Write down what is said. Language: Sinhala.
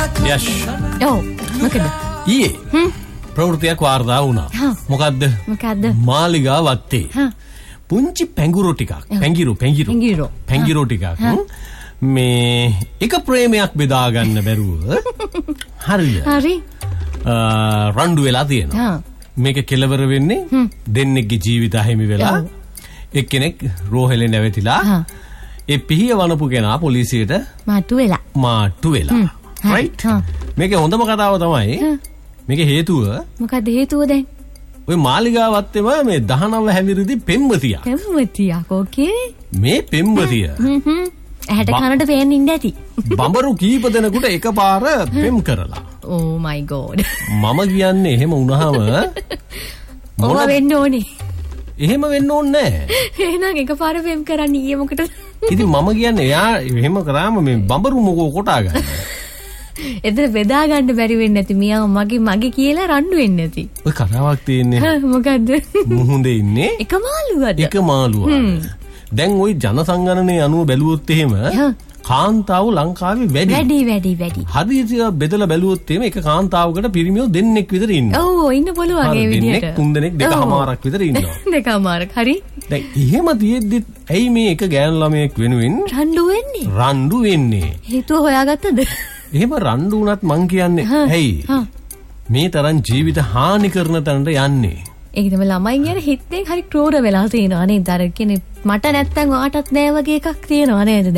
යෂ්. ඔව්. මොකද? ඊයේ ප්‍රවෘත්තියක් වාර්තා වුණා. මොකද්ද? මාලිගා වත්තේ. පුංචි පැංගිරෝ ටිකක්. පැංගිරෝ ටිකක්. මේ එක ප්‍රේමයක් බෙදා ගන්න බැරුව හරිද? හරි. රණ්ඩු වෙලා තියෙනවා. මේක කෙලවර වෙන්නේ දෙන්නෙක්ගේ ජීවිත හිමි වෙලා එක්කෙනෙක් රෝහෙලේ නැවතිලා ඒ පිහිය වනපු කෙනා පොලිසියට මාට්ටු වෙලා. රයිට්. මේකේ හොඳම කතාව තමයි මේකේ හේතුව. මොකක්ද හේතුව දැන්? ඔය මාලිගාවත්තේම මේ 19 හැවිරිදි පෙම්වතියක්. ඕකේ. මේ පෙම්වතිය ඇහැට කනට පේන්න ඉන්න ඇති. බඹරු කීප දෙනෙකුට එකපාර පෙම් කරලා. Oh my god. මම කියන්නේ එහෙම වුණාම මොන වෙන්න ඕනේ? එහෙම වෙන්න ඕනේ නැහැ. එහෙනම් එකපාර පෙම් කරන්න ඊයේ මොකටද? ඉතින් මම කියන්නේ එයා එහෙම කරාම මේ බඹරු මොකෝ කොටා ගන්න. එතන බෙදා ගන්න බැරි වෙන්නේ නැති මියා මගේ කියලා රණ්ඩු වෙන්නේ නැති. ඔය කතාවක් තියෙන්නේ. මොකද්ද? මුහුදේ ඉන්නේ එක මාළුවද? එක මාළුවද? දැන් ওই ජනසංගණනයේ අනුව බැලුවොත් එහෙම කාන්තාව ලංකාවේ වැඩි. හරියට බෙදලා බැලුවොත් එහෙම එක කාන්තාවකට පිරිමියෝ දෙන්නෙක් විතර ඉන්නවා. ඔව් ඉන්න පුළුවන් ඒ විදිහට. දෙන්නෙක් තුන් දෙනෙක් දෙකමාරක් විතර ඉන්නවා. දෙකමාරක් හරි. දැන් එහෙම තියෙද්දි ඇයි මේ එක ගෑනු ළමයෙක් වෙනුවෙන් රණ්ඩු වෙන්නේ? හේතුව හොයාගත්තද? එහෙම රණ්ඩු වුණත් මං කියන්නේ ඇයි මේ තරම් ජීවිත හානි කරන තැනට යන්නේ? ඒක තමයි ළමයි කියන හිතෙන් හරි ක්‍රෝර වෙලා තියෙනවා නේද? අර කියන්නේ මට නැත්තම් ඔයාටත් නෑ වගේ එකක් තියෙනවා නේද?